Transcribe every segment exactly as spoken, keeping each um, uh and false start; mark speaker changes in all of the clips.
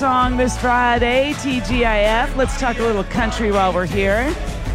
Speaker 1: Song this Friday, T G I F. Let's talk a little country while we're here.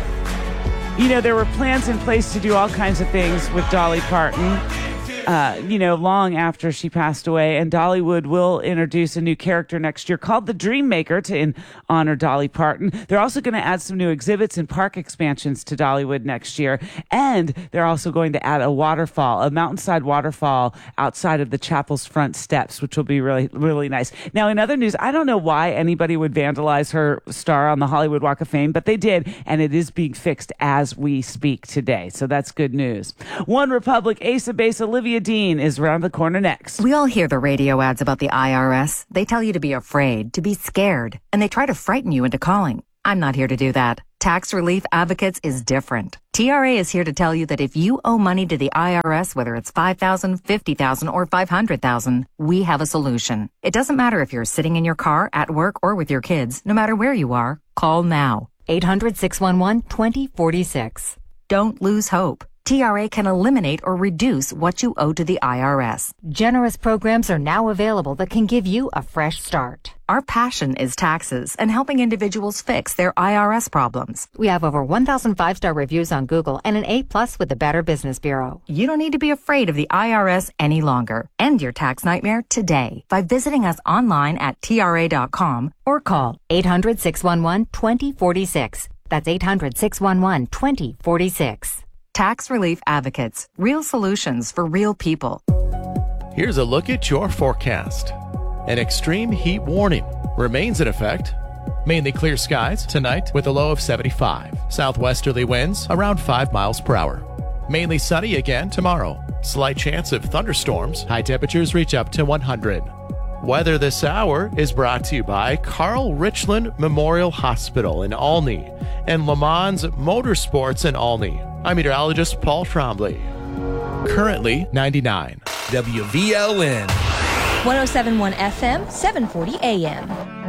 Speaker 1: You know, there were plans in place to do all kinds of things with Dolly Parton, uh, you know, long after she passed away. And Dollywood will introduce a new character next year called the Dream Maker to in, honor Dolly Parton. They're also going to add some new exhibits and park expansions to Dollywood next year. And they're also going to add a waterfall, a mountainside waterfall outside of the chapel's front steps, which will be really, really nice. Now, in other news, I don't know why anybody would vandalize her star on the Hollywood Walk of Fame, but they did, and it is being fixed as we speak today. So that's good news. One Republic Ace of Base Olivia Dean is around the corner next.
Speaker 2: We all hear the radio ads about the I R S. They tell you to be afraid, to be scared, and they try to frighten you into calling. I'm not here to do that. Tax Relief Advocates is different. T R A is here to tell you that if you owe money to the I R S, whether it's five thousand dollars, fifty thousand dollars, or five hundred thousand dollars, we have a solution. It doesn't matter if you're sitting in your car, at work, or with your kids. No matter where you are, call now. eight hundred, six one one, two zero four six. Don't lose hope. T R A can eliminate or reduce what you owe to the I R S.
Speaker 3: Generous programs are now available that can give you a fresh start.
Speaker 2: Our passion is taxes and helping individuals fix their I R S problems.
Speaker 3: We have over one thousand five-star reviews on Google and an A plus with the Better Business Bureau.
Speaker 2: You don't need to be afraid of the I R S any longer. End your tax nightmare today by visiting us online at T R A dot com
Speaker 3: or call eight hundred, six one one, two zero four six. That's eight hundred, six one one, two zero four six.
Speaker 2: Tax Relief Advocates. Real solutions for real people.
Speaker 4: Here's a look at your forecast. An extreme heat warning remains in effect. Mainly clear skies tonight with a low of seventy-five. Southwesterly winds around five miles per hour. Mainly sunny again tomorrow. Slight chance of thunderstorms. High temperatures reach up to one hundred. Weather this hour is brought to you by Carl Richland Memorial Hospital in Olney and Le Mans Motorsports in Olney. I'm meteorologist Paul Trombley. Currently ninety-nine.
Speaker 5: W V L N.
Speaker 6: one oh seven point one F M, seven forty A M.